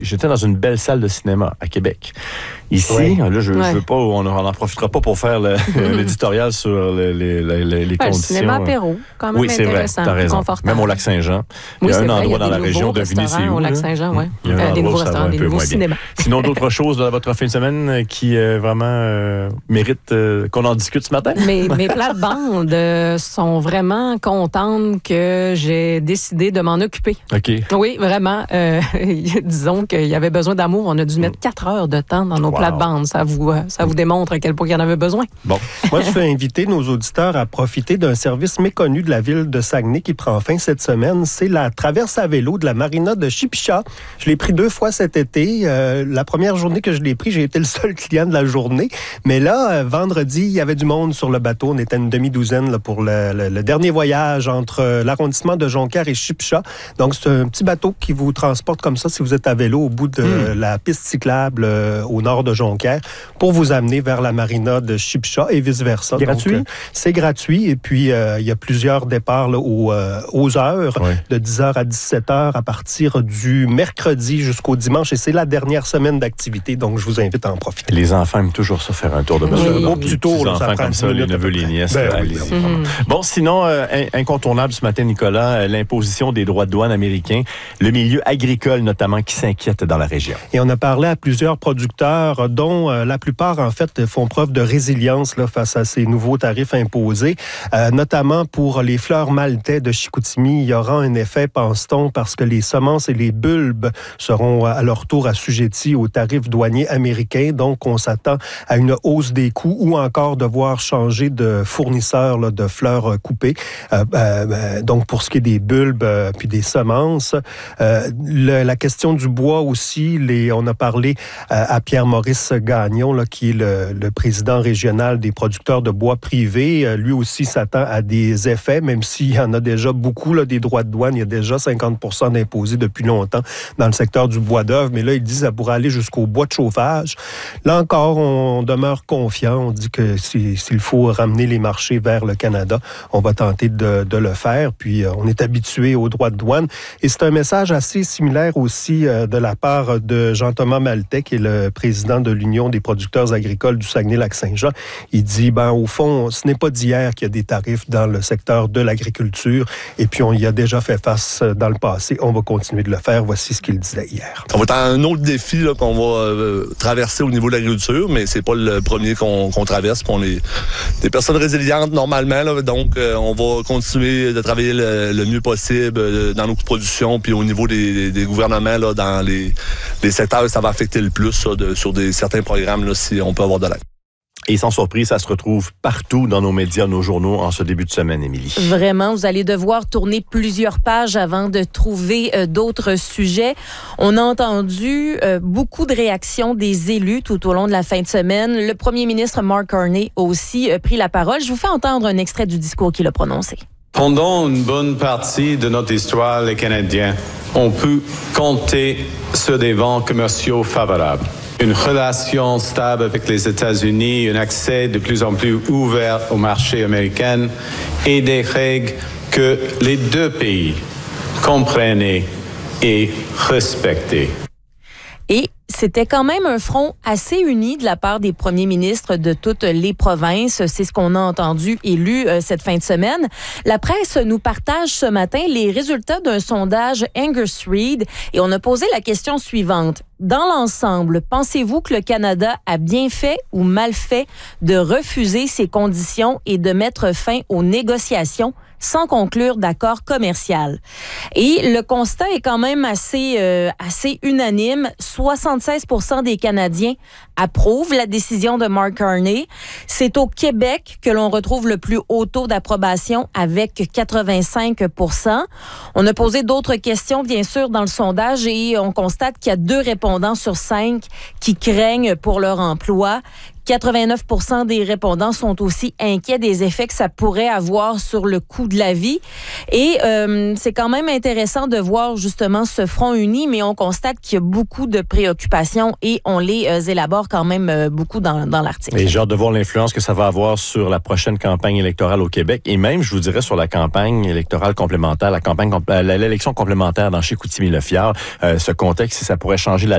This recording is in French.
J'étais dans une belle salle de cinéma à Québec. Ici, là, je veux pas, on n'en profitera pas pour faire l'éditorial sur les conditions. Le cinéma apéro, quand même intéressant. Oui, c'est vrai, t'as raison. Confortable. Même au Lac-Saint-Jean. Il y a un endroit dans la région, devinez c'est où. Au Lac-Saint-Jean, oui. Il y a des nouveaux restaurants, des nouveaux cinémas. Sinon, d'autres choses dans votre fin de semaine qui vraiment méritent qu'on en discute ce matin? Mes plates-bandes sont vraiment contentes que j'ai décidé de m'en occuper. OK. Oui, vraiment. Disons qu'il y avait besoin d'amour. On a dû mettre 4 heures de temps dans nos plates-bandes. Ça vous démontre à quel point il y en avait besoin. Bon. Moi, je veux inviter nos auditeurs à profiter d'un service méconnu de la ville de Saguenay qui prend fin cette semaine. C'est la traverse à vélo de la marina de Chipicha. Je l'ai pris 2 fois cet été. La première journée que je l'ai pris, j'ai été le seul client de la journée. Mais là, vendredi, il y avait du monde sur le bateau. On était une demi-douzaine là, pour le dernier voyage entre l'arrondissement de Jonquière et Chipicha. Donc, c'est un petit bateau qui vous transporte comme ça si vous êtes à vélo au bout de la piste cyclable au nord de Jonquière pour vous amener vers la marina de Chipicha et vice-versa. Gratuit? Donc, c'est gratuit. Et puis, il y a plusieurs départs là, aux heures, de 10h à 17h à partir du mercredi jusqu'au dimanche. Et c'est la dernière semaine d'activité. Donc, je vous invite à en profiter. Les enfants aiment toujours ça, faire un tour de bateau. Au petit tour, les enfants comme ça, les neveux, les nièces. Bon, sinon, incontournable ce matin, Nicolas, l'imposition des droits de douane américains, le milieu agricole notamment qui s'inquiète dans la région. Et on a parlé à plusieurs producteurs, dont la plupart, en fait, font preuve de résilience là, face à ces nouveaux tarifs imposés, notamment pour les fleurs maltais de Chicoutimi. Il y aura un effet, pense-t-on, parce que les semences et les bulbes seront à leur tour assujettis aux tarifs douaniers américains. Donc, on s'attend à une hausse des coûts ou encore devoir changer de fournisseur là, de fleurs coupées. Donc, pour ce qui est des bulbes puis des semences, la question du bois aussi, on a parlé à Pierre-Maurice Gagnon, là, qui est le président régional des producteurs de bois privés. Lui aussi s'attend à des effets, même s'il y en a déjà beaucoup, là, des droits de douane. Il y a déjà 50% d'imposés depuis longtemps dans le secteur du bois d'œuvre. Mais là, il dit que ça pourrait aller jusqu'au bois de chauffage. Là encore, on demeure confiant. On dit que s'il faut ramener les marchés vers le Canada, on va tenter de le faire. Puis, on est habitué aux droits de douane. Et c'est un message assez similaire aussi de la part de Jean-Thomas Maltais, qui est le président de l'Union des producteurs agricoles du Saguenay-Lac-Saint-Jean. Il dit, au fond, ce n'est pas d'hier qu'il y a des tarifs dans le secteur de l'agriculture. Et puis, on y a déjà fait face dans le passé. On va continuer de le faire. Voici ce qu'il disait hier. On va être un autre défi là, qu'on va traverser au niveau de l'agriculture, mais c'est pas le premier qu'on traverse. On est des personnes résilientes normalement, là, donc on va continuer de travailler le mieux possible dans nos productions, puis au niveau des gouvernements là, dans les secteurs, ça va affecter le plus ça, sur certains programmes là, si on peut avoir de l'aide. Et sans surprise, ça se retrouve partout dans nos médias, nos journaux, en ce début de semaine, Émilie. Vraiment, vous allez devoir tourner plusieurs pages avant de trouver d'autres sujets. On a entendu beaucoup de réactions des élus tout au long de la fin de semaine. Le premier ministre Mark Carney a aussi pris la parole. Je vous fais entendre un extrait du discours qu'il a prononcé. Pendant une bonne partie de notre histoire, les Canadiens ont pu compter sur des vents commerciaux favorables. Une relation stable avec les États-Unis, un accès de plus en plus ouvert au marché américain et des règles que les deux pays comprenaient et respectaient. Et c'était quand même un front assez uni de la part des premiers ministres de toutes les provinces. C'est ce qu'on a entendu et lu cette fin de semaine. La presse nous partage ce matin les résultats d'un sondage Angus Reid et on a posé la question suivante. Dans l'ensemble, pensez-vous que le Canada a bien fait ou mal fait de refuser ces conditions et de mettre fin aux négociations sans conclure d'accord commercial? Et le constat est quand même assez unanime. 76% des Canadiens approuvent la décision de Mark Carney. C'est au Québec que l'on retrouve le plus haut taux d'approbation avec 85%. On a posé d'autres questions, bien sûr, dans le sondage et on constate qu'il y a 2 répondants sur 5 qui craignent pour leur emploi. 89% des répondants sont aussi inquiets des effets que ça pourrait avoir sur le coût de la vie. Et c'est quand même intéressant de voir justement ce front uni, mais on constate qu'il y a beaucoup de préoccupations et on les élabore quand même beaucoup dans l'article. Et j'ai hâte de voir l'influence que ça va avoir sur la prochaine campagne électorale au Québec et même, je vous dirais, sur la campagne électorale complémentaire, l'élection complémentaire dans Chicoutimi-Le Fjord. Ce contexte, ça pourrait changer la